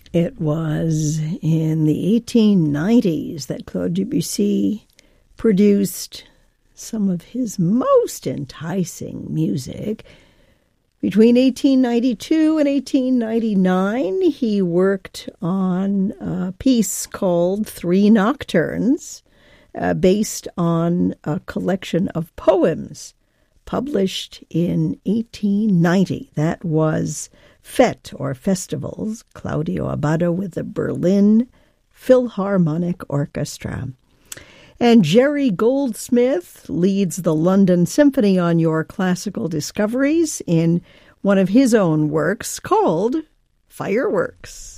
It was in the 1890s that Claude Debussy produced some of his most enticing music. Between 1892 and 1899, he worked on a piece called Three Nocturnes, based on a collection of poems published in 1890. That was Fête or Festivals, Claudio Abbado with the Berlin Philharmonic Orchestra. And Jerry Goldsmith leads the London Symphony on Your Classical Discoveries in one of his own works called Fireworks.